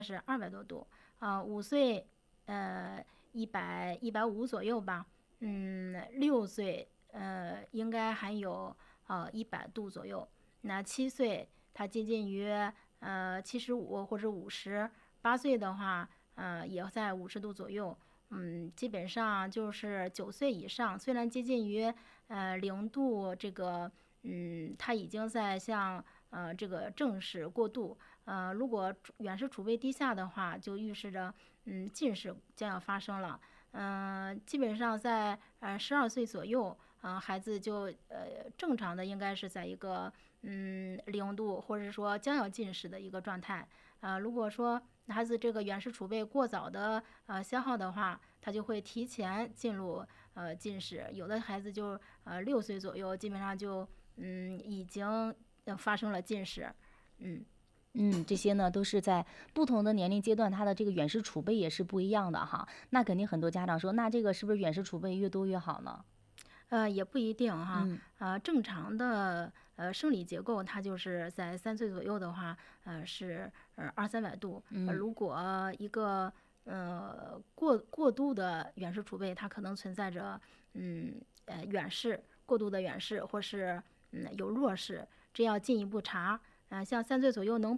是200多度，5岁150左右吧，6岁应该还有100度左右，那7岁它接近于75或者50，8岁的话也在50度左右。基本上就是9岁以上，虽然接近于0度，这个它已经在向这个正视过渡。如果远视储备低下的话，就预示着近视将要发生了。基本上在12岁左右，孩子就正常的应该是在一个0度，或者说将要近视的一个状态。如果说孩子这个远视储备过早的消耗的话，他就会提前进入近视。有的孩子就6岁左右，基本上就已经发生了近视。嗯。 这些呢都是在不同的年龄阶段，他的这个远视储备也是不一样的哈。那肯定很多家长说，那这个是不是远视储备越多越好呢？ 也不一定哈。 嗯正常的生理结构，它就是在3岁左右的话，是200-300度。 嗯。 如果一个过度的远视储备，它可能存在着远视过度的远视，或是有弱视，这要进一步查。像3岁左右能